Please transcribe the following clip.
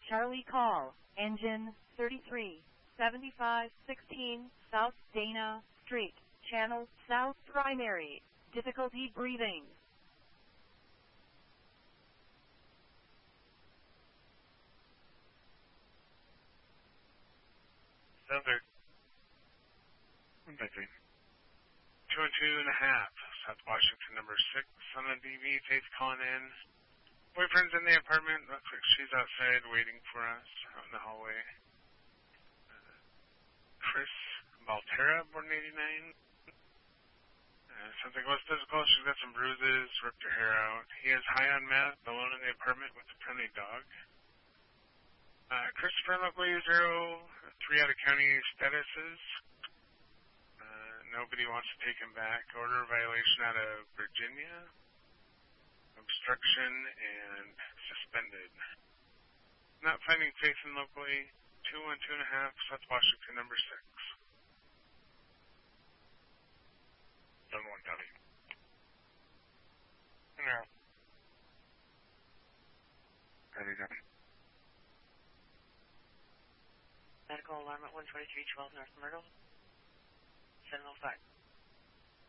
Charlie call, engine 337516, South Dana Street, channel south primary, difficulty breathing. Southern. 212.5, South Washington, number 6 on the DV, Faith calling in. Boyfriend's in the apartment. Looks like she's outside waiting for us out in the hallway. Chris Baltera, born 89. Sounds like it was physical. She's got some bruises, ripped her hair out. He is high on meth, alone in the apartment with a friendly dog. Christopher, local user, 3 out of county statuses. Nobody wants to take him back. Order violation out of Virginia. Obstruction and suspended. Not finding Faison locally. 212.5, South Washington, number 6. Done 1 copy. No. Copy. Medical alarm at 12312 North Myrtle. 705.